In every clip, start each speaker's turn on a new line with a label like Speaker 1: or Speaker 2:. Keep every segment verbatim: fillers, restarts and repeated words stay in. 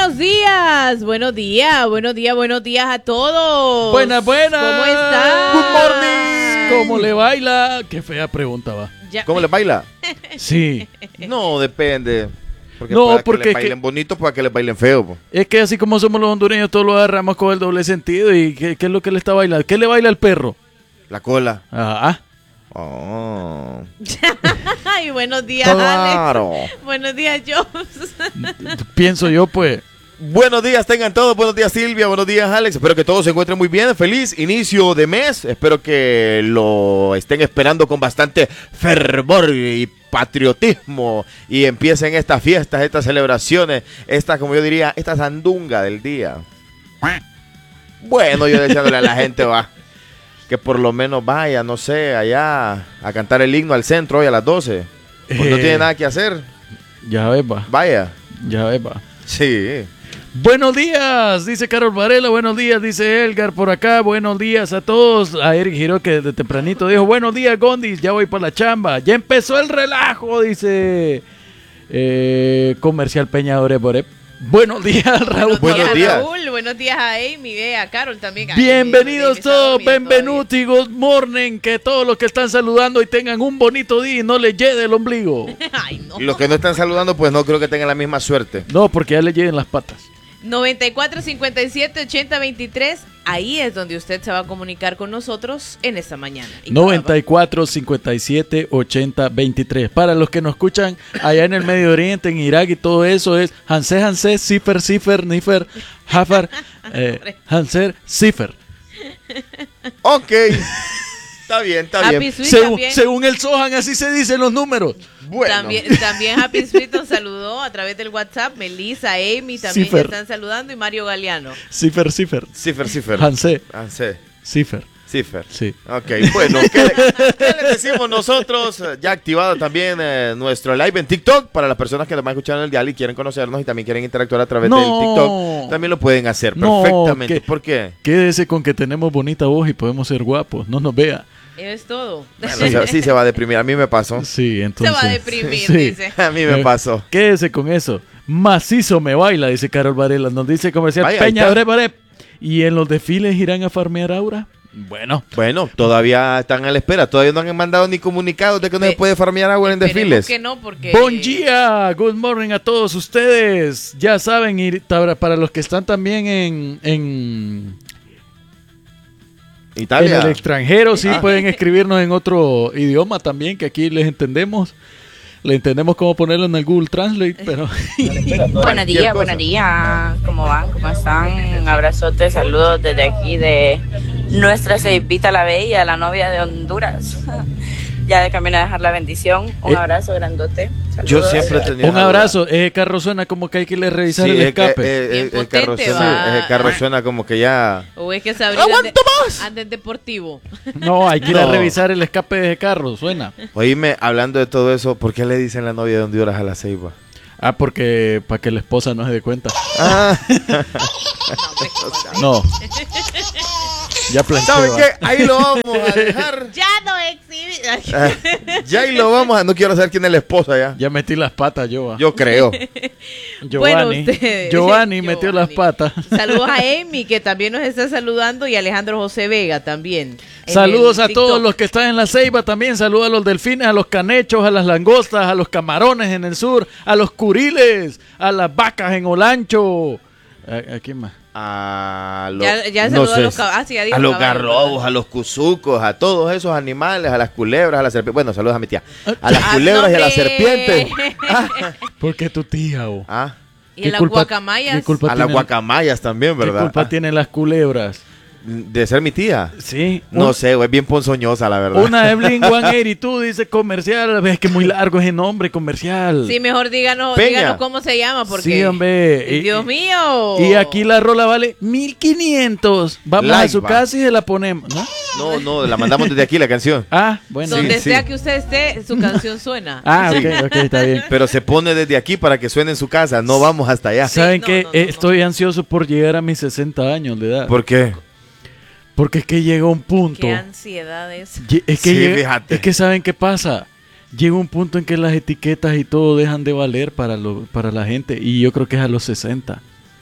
Speaker 1: buenos días, buenos días, buenos días, buenos días a todos.
Speaker 2: Buenas, buenas.
Speaker 1: ¿Cómo están?
Speaker 2: Good morning. ¿Cómo le baila? Qué fea pregunta va.
Speaker 1: Ya.
Speaker 3: ¿Cómo le baila?
Speaker 2: Sí.
Speaker 3: No, depende. Porque
Speaker 2: No,
Speaker 3: para
Speaker 2: porque
Speaker 3: que
Speaker 2: es
Speaker 3: les
Speaker 2: que-
Speaker 3: bailen bonito, para que les bailen feo. Po.
Speaker 2: Es que así como somos los hondureños, todos lo agarramos con el doble sentido. ¿Y qué, qué es lo que le está bailando? ¿Qué le baila al perro?
Speaker 3: La cola.
Speaker 2: Ah,
Speaker 3: Oh.
Speaker 1: Ay, buenos días,
Speaker 3: Claro.
Speaker 1: Alex. Buenos días, Jones.
Speaker 2: pienso yo, pues.
Speaker 3: Buenos días, tengan todos. Buenos días, Silvia. Buenos días, Alex. Espero que todos se encuentren muy bien. Feliz inicio de mes. Espero que lo estén esperando con bastante fervor y patriotismo. Y empiecen estas fiestas, estas celebraciones, esta, como yo diría, esta sandunga del día. Bueno, yo deseándole a la gente, va, que por lo menos vaya, no sé, allá a cantar el himno al centro hoy a las doce. Pues no
Speaker 2: Eh.
Speaker 3: tiene nada que hacer.
Speaker 2: Ya ves, va.
Speaker 3: Vaya.
Speaker 2: Ya ves, va.
Speaker 3: Sí.
Speaker 2: Buenos días, dice Carol Varela. Buenos días, dice Elgar por acá. Buenos días a todos. A Eric Giró, que desde tempranito dijo: buenos días, Gondis. Ya voy para la chamba. Ya empezó el relajo, dice eh, Comercial Peñadores Borep. Buenos días, Raúl.
Speaker 3: Buenos días.
Speaker 1: Raúl. Buenos días a Amy, ve, a Carol también.
Speaker 2: Bienvenidos
Speaker 1: Amy,
Speaker 2: todos,
Speaker 1: Amy está dormida
Speaker 2: benvenuti, good morning. Que todos los que están saludando y tengan un bonito día y no les llegue el ombligo.
Speaker 1: todavía. Ay, no.
Speaker 3: Y los que no están saludando, pues no creo que tengan la misma suerte.
Speaker 2: No, porque ya les lleguen las patas.
Speaker 1: noventa y cuatro, cincuenta y siete, ochenta, veintitrés. Ahí es donde usted se va a comunicar con nosotros en esta mañana. Y
Speaker 2: noventa y cuatro, cincuenta y siete, ochenta, veintitrés. Para los que nos escuchan allá en el Medio Oriente, en Irak y todo eso, es Hanse, Hanse, Cifer, Cifer, Nifer, Jafar, eh, Hanser, Cifer.
Speaker 3: Ok. Está bien, está
Speaker 1: Happy
Speaker 3: bien.
Speaker 1: Sweet
Speaker 2: Según,
Speaker 1: también.
Speaker 2: según el Sohan, así se dicen los números.
Speaker 3: Bueno.
Speaker 1: También, también Happy Sweet nos saludó a través del WhatsApp. Melissa, Amy también
Speaker 2: Cifer.
Speaker 1: ya están saludando y Mario Galeano.
Speaker 2: Cifer, Cifer.
Speaker 3: Cifer, cifer.
Speaker 2: Hanse,
Speaker 3: Hanse.
Speaker 2: Cifer.
Speaker 3: Cifer.
Speaker 2: Sí.
Speaker 3: Ok, bueno, ¿qué, qué les decimos nosotros? Ya activado también eh, nuestro live en TikTok. Para las personas que nos van a escuchar en el dial y quieren conocernos y también quieren interactuar a través
Speaker 2: No.
Speaker 3: del TikTok, también lo pueden hacer
Speaker 2: No,
Speaker 3: perfectamente.
Speaker 2: que-
Speaker 3: ¿Por qué?
Speaker 2: Quédese con que tenemos bonita voz y podemos ser guapos. No nos vea.
Speaker 1: Eso es todo.
Speaker 3: Bueno, se- sí se va a deprimir. A mí me pasó.
Speaker 2: Sí, entonces.
Speaker 1: Se va a deprimir,
Speaker 2: sí.
Speaker 1: dice.
Speaker 3: A mí me
Speaker 2: Eh,
Speaker 3: pasó.
Speaker 2: Quédese con eso. Macizo me baila, dice Carol Varela. Nos dice comercial
Speaker 3: Vaya, ahí
Speaker 2: Peña
Speaker 3: está.
Speaker 2: Brep, Brep. ¿Y en los desfiles irán a farmear aura? Bueno,
Speaker 3: Bueno, todavía están a la espera. Todavía no han mandado ni comunicados de que no
Speaker 1: Ve-
Speaker 3: se puede farmear agua en
Speaker 1: Esperemos
Speaker 3: desfiles.
Speaker 1: que no, porque...
Speaker 2: buen día, good morning a todos ustedes. Ya saben, ir, para, para los que están también en, en, en
Speaker 3: Italia.
Speaker 2: el extranjero, sí
Speaker 3: Ah.
Speaker 2: pueden escribirnos en otro idioma también, que aquí les entendemos. Le entendemos cómo ponerlo en el Google Translate, pero
Speaker 4: Buenos
Speaker 3: Cualquier
Speaker 4: días,
Speaker 3: cosa.
Speaker 4: buenos días. ¿Cómo van? ¿Cómo están? Un abrazote, saludos desde aquí de nuestra Ceipita la Bella, la novia de Honduras. Ya de camino a dejar la bendición. Un
Speaker 2: Eh,
Speaker 4: abrazo grandote.
Speaker 3: Yo
Speaker 4: Saludos.
Speaker 3: siempre tenía.
Speaker 2: un abrazo. Ese carro suena como que hay que le revisar
Speaker 3: Sí,
Speaker 2: el
Speaker 3: es que,
Speaker 2: escape.
Speaker 3: eh,
Speaker 1: Bien
Speaker 3: eh, el carro
Speaker 1: potente,
Speaker 3: suena,
Speaker 1: va.
Speaker 3: ese carro suena como que ya.
Speaker 1: O es que Sabrina
Speaker 3: ¡Aguanto
Speaker 1: ande-
Speaker 3: más!
Speaker 1: anda en deportivo.
Speaker 2: No, hay que ir a
Speaker 3: No.
Speaker 2: revisar el escape de ese carro, suena.
Speaker 3: Oíme, hablando de todo eso, ¿por qué le dicen la novia de Honduras a la ceiba?
Speaker 2: Ah, porque para que la esposa no se dé cuenta.
Speaker 3: Ah,
Speaker 1: No, hombre, ¿cómo
Speaker 2: No. Ya planteó.
Speaker 3: ¿saben qué? Ahí lo vamos a dejar.
Speaker 1: ya no exhibe.
Speaker 3: Ah, ya ahí lo vamos a. No quiero saber quién es la esposa ya.
Speaker 2: Ya metí las patas yo. ah.
Speaker 3: Yo creo.
Speaker 1: Bueno,
Speaker 2: Giovanni.
Speaker 1: ustedes.
Speaker 2: Giovanni metió
Speaker 1: Giovanni.
Speaker 2: las patas.
Speaker 1: Saludos a Amy, que también nos está saludando, y a Alejandro José Vega también. en
Speaker 2: Saludos
Speaker 1: el
Speaker 2: a todos
Speaker 1: TikTok.
Speaker 2: los que están en la ceiba también. Saludos a los delfines, a los canechos, a las langostas, a los camarones en el sur, a los curiles, a las vacas en Olancho. ¿A, a quién más?
Speaker 3: A los,
Speaker 1: Ya- ya
Speaker 3: no
Speaker 1: saludó a
Speaker 3: sé,
Speaker 1: los cab- ah, sí, ya dijo
Speaker 3: a los
Speaker 1: caballos,
Speaker 3: garrobos,
Speaker 1: ¿verdad?
Speaker 3: a los cuzucos, a todos esos animales, a las culebras, a las serpientes. Bueno, saludos a mi tía. A las
Speaker 1: Ah,
Speaker 3: culebras y a
Speaker 1: no,
Speaker 3: las
Speaker 1: hombre.
Speaker 3: serpientes.
Speaker 2: Porque tu tía, oh.
Speaker 3: Ah,
Speaker 1: Y
Speaker 2: ¿Qué
Speaker 1: las
Speaker 2: culpa-
Speaker 1: guacamayas.
Speaker 2: qué culpa
Speaker 3: a las
Speaker 2: tienen-
Speaker 3: guacamayas también,
Speaker 2: ¿Qué
Speaker 3: ¿verdad?
Speaker 2: culpa
Speaker 3: Ah,
Speaker 2: tienen las culebras?
Speaker 3: de ser mi tía.
Speaker 2: Sí.
Speaker 3: No
Speaker 2: un-
Speaker 3: sé, güey, es bien ponzoñosa, la verdad.
Speaker 2: Una Evelyn ciento ochenta y dos dice comercial. Es que muy largo ese nombre, comercial.
Speaker 1: Sí, mejor díganos,
Speaker 3: Peña.
Speaker 1: díganos cómo se llama, porque...
Speaker 2: Sí, hombre.
Speaker 1: Ay,
Speaker 2: Y-
Speaker 1: Dios mío.
Speaker 2: Y aquí la rola vale mil quinientos. Vamos
Speaker 3: Like,
Speaker 2: a su
Speaker 3: va.
Speaker 2: casa y se la ponemos, ¿no?
Speaker 3: No, no, la mandamos desde aquí la canción.
Speaker 2: Ah, bueno.
Speaker 1: Donde
Speaker 3: Sí,
Speaker 1: sea
Speaker 3: sí.
Speaker 1: que usted esté, su canción suena.
Speaker 2: Ah, ok, ok, está bien.
Speaker 3: Pero se pone desde aquí para que suene en su casa. No vamos hasta allá.
Speaker 1: Sí,
Speaker 2: ¿Saben
Speaker 1: no,
Speaker 2: qué?
Speaker 1: no, no,
Speaker 2: Eh,
Speaker 1: no.
Speaker 2: Estoy ansioso por llegar a mis sesenta años de edad.
Speaker 3: ¿Por qué?
Speaker 2: Porque es que llega un punto.
Speaker 1: Qué ansiedad es.
Speaker 2: Lle- Es que,
Speaker 3: Sí,
Speaker 2: llega-
Speaker 3: fíjate.
Speaker 2: es que ¿saben qué pasa? Llega un punto en que las etiquetas y todo dejan de valer para, lo, para la gente. Y yo creo que es a los sesenta.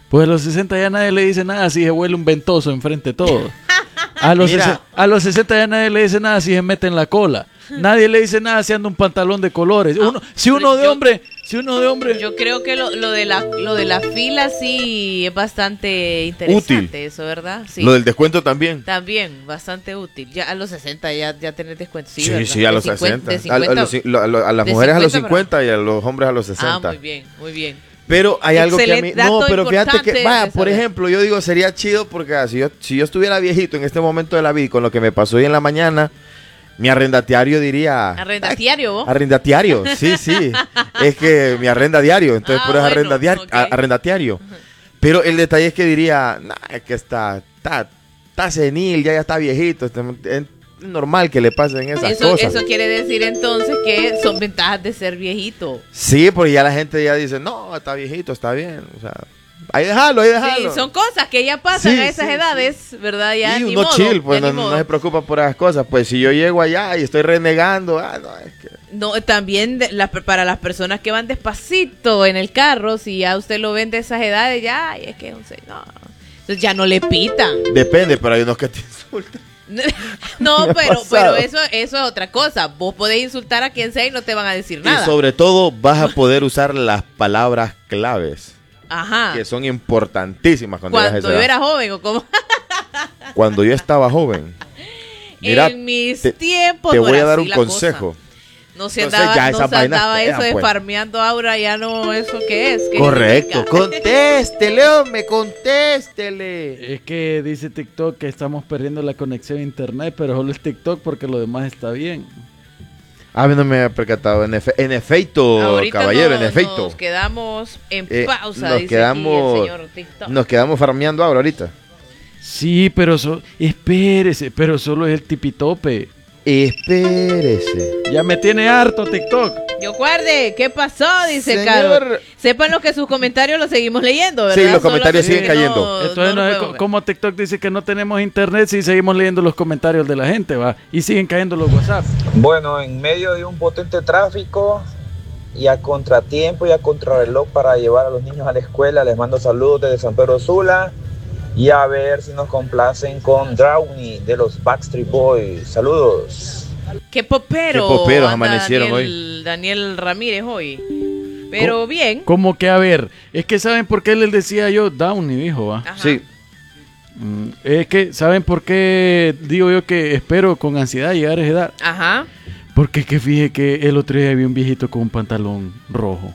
Speaker 2: Pues a los sesenta ya nadie le dice nada si se huele un ventoso enfrente de todo. A los,
Speaker 3: Mira.
Speaker 2: sesen- a los sesenta ya nadie le dice nada si se mete en la cola. Nadie le dice nada si anda un pantalón de colores. Uno, si uno de
Speaker 1: yo-
Speaker 2: hombre, si uno de hombre...
Speaker 1: Yo creo que lo, lo de la lo de la fila sí es bastante interesante,
Speaker 3: Útil.
Speaker 1: eso, ¿verdad? Sí.
Speaker 3: Lo del descuento también.
Speaker 1: También, bastante útil. Ya a los sesenta ya, ya tenés descuento. Sí,
Speaker 3: Sí,
Speaker 1: ¿verdad?
Speaker 3: sí, a
Speaker 1: De
Speaker 3: los
Speaker 1: cincuenta-
Speaker 3: sesenta.
Speaker 1: de
Speaker 3: A, a los-
Speaker 1: cincuenta.
Speaker 3: a lo- a las
Speaker 1: de
Speaker 3: mujeres a los
Speaker 1: cincuenta para-
Speaker 3: cincuenta y a los hombres a los sesenta.
Speaker 1: Ah, muy bien, muy bien.
Speaker 3: Pero hay algo que a mí...
Speaker 1: Excelente
Speaker 3: No,
Speaker 1: dato
Speaker 3: pero fíjate
Speaker 1: importante
Speaker 3: que... Vaya,
Speaker 1: de
Speaker 3: por
Speaker 1: saber.
Speaker 3: ejemplo, yo digo, sería chido porque ah, si yo, si yo estuviera viejito en este momento de la vida y con lo que me pasó hoy en la mañana, mi arrendatario diría...
Speaker 1: Arrendatario, ¿vos?
Speaker 3: Arrendatario, sí, sí. Es que mi arrenda diario, entonces
Speaker 1: Ah,
Speaker 3: por eso es
Speaker 1: bueno,
Speaker 3: arrendatario,
Speaker 1: ok.
Speaker 3: a- arrendatario. Pero el detalle es que diría, nah, es que está, está, está senil, ya, ya está viejito, este, es normal que le pasen esas
Speaker 1: Eso,
Speaker 3: cosas.
Speaker 1: eso quiere decir entonces que son ventajas de ser viejito.
Speaker 3: Sí, porque ya la gente ya dice, no, está viejito, está bien, o sea, ahí déjalo, ahí
Speaker 1: Sí,
Speaker 3: déjalo.
Speaker 1: son cosas que ya pasan
Speaker 3: Sí,
Speaker 1: a esas
Speaker 3: sí,
Speaker 1: edades, ¿verdad? Ya
Speaker 3: y
Speaker 1: ni
Speaker 3: uno
Speaker 1: modo,
Speaker 3: chill, pues
Speaker 1: ya
Speaker 3: no,
Speaker 1: ni
Speaker 3: no
Speaker 1: modo.
Speaker 3: se preocupa por esas cosas. Pues si yo llego allá y estoy renegando, ah, no, es que...
Speaker 1: No, también de- la- para las personas que van despacito en el carro, si ya usted lo ven de esas edades, ya, ay, es que no sé, no. Entonces ya no le pitan.
Speaker 3: Depende, pero hay unos que te insultan.
Speaker 1: No,
Speaker 3: Me ha
Speaker 1: pero,
Speaker 3: pasado.
Speaker 1: pero eso, eso es otra cosa. Vos podés insultar a quien sea y no te van a decir nada.
Speaker 3: Y sobre todo vas a poder usar las palabras claves,
Speaker 1: Ajá.
Speaker 3: que son importantísimas cuando, llegas a
Speaker 1: Cuando
Speaker 3: esa
Speaker 1: yo
Speaker 3: edad.
Speaker 1: era joven o como
Speaker 3: Cuando yo estaba joven, mira,
Speaker 1: en mis
Speaker 3: te-
Speaker 1: tiempos.
Speaker 3: te
Speaker 1: no
Speaker 3: voy
Speaker 1: era
Speaker 3: a dar
Speaker 1: así
Speaker 3: un
Speaker 1: la
Speaker 3: consejo.
Speaker 1: cosa. No se
Speaker 3: No sé,
Speaker 1: andaba,
Speaker 3: ya
Speaker 1: no
Speaker 3: esas
Speaker 1: se
Speaker 3: vainas
Speaker 1: andaba
Speaker 3: quedan,
Speaker 1: eso de
Speaker 3: pues.
Speaker 1: farmeando aura, ya no, ¿eso qué es? ¿Qué
Speaker 3: Correcto.
Speaker 1: significa?
Speaker 3: Contéstele, hombre, contéstele.
Speaker 2: Es que dice TikTok que estamos perdiendo la conexión a internet, pero solo es TikTok porque lo demás está bien.
Speaker 3: A mí no me había percatado. En, efe- en efecto,
Speaker 1: Ahorita
Speaker 3: caballero,
Speaker 1: no-
Speaker 3: en efecto.
Speaker 1: Nos quedamos en
Speaker 3: Eh,
Speaker 1: pausa,
Speaker 3: nos
Speaker 1: dice
Speaker 3: quedamos-
Speaker 1: aquí el señor TikTok.
Speaker 3: Nos quedamos farmeando ahora ahorita.
Speaker 2: Sí, pero so- espérese, pero solo es el tipitope.
Speaker 3: Espérese.
Speaker 2: Ya me tiene harto TikTok.
Speaker 1: Yo guarde, ¿qué pasó? Dice
Speaker 3: Señor.
Speaker 1: Carlos. Sepan lo que sus comentarios los seguimos leyendo, ¿verdad?
Speaker 3: Sí, los
Speaker 1: Solo
Speaker 3: comentarios
Speaker 1: que
Speaker 3: siguen
Speaker 1: no-
Speaker 3: cayendo.
Speaker 2: Entonces,
Speaker 1: no
Speaker 2: no
Speaker 1: lo
Speaker 2: sé
Speaker 1: puedo
Speaker 2: co-
Speaker 1: ver.
Speaker 2: cómo TikTok dice que no tenemos internet si seguimos leyendo los comentarios de la gente, va. Y siguen cayendo los WhatsApp.
Speaker 5: Bueno, en medio de un potente tráfico y a contratiempo y a contrarreloj para llevar a los niños a la escuela, les mando saludos desde San Pedro Sula y a ver si nos complacen con Drowning de los Backstreet Boys. Saludos.
Speaker 1: Qué popero.
Speaker 3: Qué poperos
Speaker 1: anda
Speaker 3: amanecieron
Speaker 1: Daniel, Daniel Ramírez hoy. Pero bien.
Speaker 2: Como que, a ver, es que ¿saben por qué les decía yo Downey, dijo, va?
Speaker 1: Ajá.
Speaker 3: Sí.
Speaker 2: Mm, es que, ¿saben por qué digo yo que espero con ansiedad llegar a esa edad?
Speaker 1: Ajá.
Speaker 2: Porque que fíjate que el otro día vi un viejito con un pantalón rojo.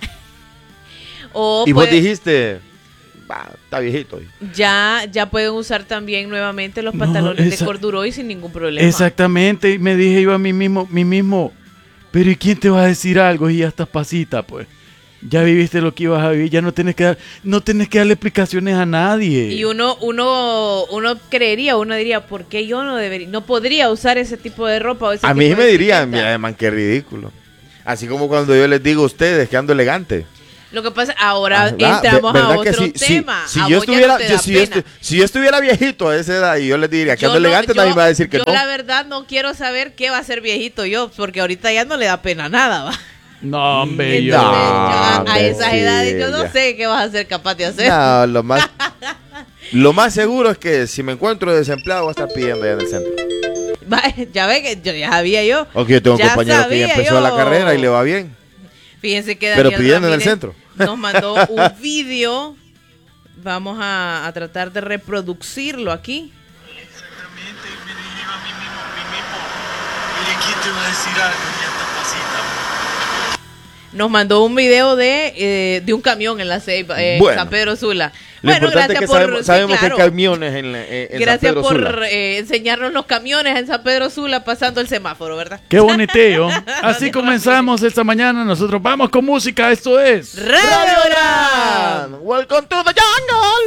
Speaker 1: O
Speaker 3: Y vos
Speaker 1: puede-
Speaker 3: dijiste, "Bah, está viejito.
Speaker 1: ya, ya pueden usar también nuevamente los
Speaker 2: No,
Speaker 1: pantalones
Speaker 2: esa-
Speaker 1: de corduroy sin ningún problema.
Speaker 2: Exactamente, y me dije yo a mí mismo, mí mismo, pero ¿y quién te va a decir algo y ya estás pasita, pues? Ya viviste lo que ibas a vivir, ya no tienes que dar, no tienes que darle explicaciones a nadie.
Speaker 1: Y uno, uno, uno creería, uno diría, ¿por qué yo no debería, no podría usar ese tipo de ropa o ese
Speaker 3: A mí
Speaker 1: tipo
Speaker 3: me
Speaker 1: de
Speaker 3: dirían,
Speaker 1: vestimenta?
Speaker 3: mira, man, qué ridículo. Así como cuando yo les digo a ustedes que ando elegante.
Speaker 1: Lo que pasa, ahora
Speaker 3: Ah, ¿verdad?
Speaker 1: entramos
Speaker 3: ¿Verdad
Speaker 1: a
Speaker 3: que
Speaker 1: otro
Speaker 3: si- si-
Speaker 1: tema.
Speaker 3: Si,
Speaker 1: A
Speaker 3: yo
Speaker 1: vos ya
Speaker 3: estuviera,
Speaker 1: no te
Speaker 3: yo-
Speaker 1: da
Speaker 3: si, yo
Speaker 1: pena.
Speaker 3: estu- si yo estuviera viejito a esa edad y yo les diría que
Speaker 1: Yo
Speaker 3: ando
Speaker 1: no-
Speaker 3: elegante,
Speaker 1: yo-
Speaker 3: nadie me va a decir que
Speaker 1: yo
Speaker 3: no.
Speaker 1: la verdad no quiero saber qué va a ser viejito yo, porque ahorita ya no le da pena nada, ¿va?
Speaker 2: No, hombre,
Speaker 1: Entonces,
Speaker 2: yo.
Speaker 1: yo a, a
Speaker 3: hombre,
Speaker 1: esas
Speaker 3: sí,
Speaker 1: edades yo no
Speaker 3: ya.
Speaker 1: sé qué vas a ser capaz de hacer.
Speaker 3: No, lo más, lo más seguro es que si me encuentro desempleado voy a estar pidiendo allá en el centro.
Speaker 1: Va, ya ve que yo ya sabía yo.
Speaker 3: O que yo tengo un
Speaker 1: Ya
Speaker 3: compañero que ya
Speaker 1: sabía
Speaker 3: empezó
Speaker 1: yo.
Speaker 3: la carrera y le va bien.
Speaker 1: Fíjense que
Speaker 3: Pero
Speaker 1: Daniel
Speaker 3: pidiendo en el
Speaker 1: Ramírez
Speaker 3: centro.
Speaker 1: nos mandó un vídeo. Vamos a, a tratar de reproducirlo aquí.
Speaker 6: Exactamente, me dije yo a mí mismo, a mí mismo, mire, ¿quién te va a decir algo? Ya está pasita.
Speaker 1: Nos mandó un video de, eh, de un camión en la Ceiba, en
Speaker 3: Bueno.
Speaker 1: San Pedro Sula.
Speaker 3: Lo
Speaker 1: Bueno,
Speaker 3: importante es
Speaker 1: gracias
Speaker 3: que
Speaker 1: por,
Speaker 3: sabemos,
Speaker 1: sí,
Speaker 3: sabemos
Speaker 1: claro.
Speaker 3: que hay camiones en, la- en, en
Speaker 1: Gracias
Speaker 3: San Pedro
Speaker 1: por
Speaker 3: Sula.
Speaker 1: eh, enseñarnos los camiones en San Pedro Sula pasando el semáforo, ¿verdad?
Speaker 2: Qué boniteo. Así comenzamos esta mañana. Nosotros vamos con música. Esto es
Speaker 1: Radio Gran.
Speaker 3: Welcome to the jungle.